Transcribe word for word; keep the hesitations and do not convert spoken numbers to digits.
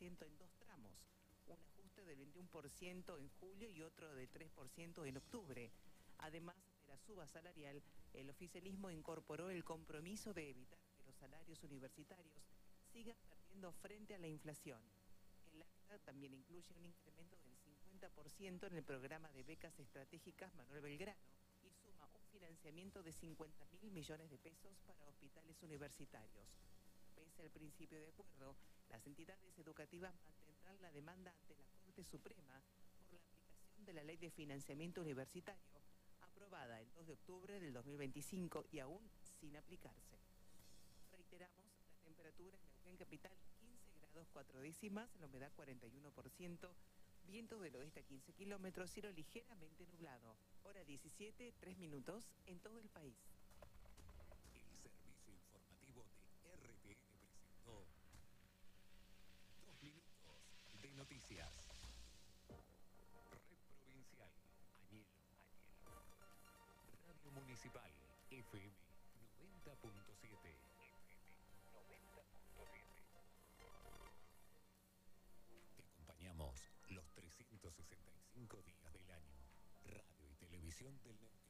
ciento en dos tramos, un ajuste del veintiuno por ciento en julio y otro del tres por ciento en octubre. Además de la suba salarial, el oficialismo incorporó el compromiso de evitar que los salarios universitarios sigan perdiendo frente a la inflación. El acta también incluye un incremento del cincuenta por ciento en el programa de becas estratégicas Manuel Belgrano y suma un financiamiento de cincuenta mil millones de pesos para hospitales universitarios. Pese al principio de acuerdo, las entidades educativas mantendrán la demanda ante la Corte Suprema por la aplicación de la Ley de Financiamiento Universitario, aprobada el dos de octubre del dos mil veinticinco y aún sin aplicarse. Reiteramos, la temperatura en Neuquén Capital quince grados cuatro décimas, la humedad cuarenta y uno por ciento, viento del oeste a quince kilómetros, cielo ligeramente nublado. Hora diecisiete, tres minutos en todo el país. El servicio informativo de R T N presentó Dos Minutos de Noticias. Red Provincial, Añelo, Añelo. Radio Municipal, F M noventa punto siete. F M noventa punto siete. Te acompañamos los trescientos sesenta y cinco días del año. Radio y televisión del Neuquén.